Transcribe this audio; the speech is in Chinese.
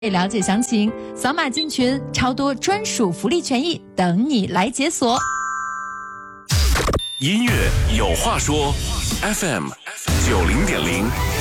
了解详情，扫码进群，超多专属福利权益等你来解锁。 音乐有话说 ，FM 90.0。